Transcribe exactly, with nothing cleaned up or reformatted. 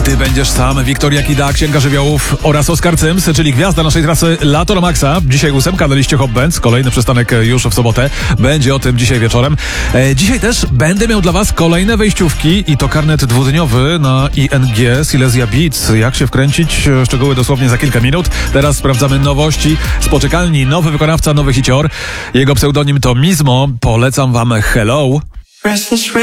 Ty będziesz sam, Wiktoria Kida, Księga Żywiołów oraz Oskar Cyms, czyli gwiazda naszej trasy Lato na Maxa. Dzisiaj ósemka na liście Hop Benz, kolejny przystanek już w sobotę. Będzie o tym dzisiaj wieczorem. E, dzisiaj też będę miał dla was kolejne wejściówki i to karnet dwudniowy na I N G Silesia Beats. Jak się wkręcić? Szczegóły dosłownie za kilka minut. Teraz sprawdzamy nowości z poczekalni. Nowy wykonawca, nowy hicior. Jego pseudonim to Mizmo. Polecam wam Hello.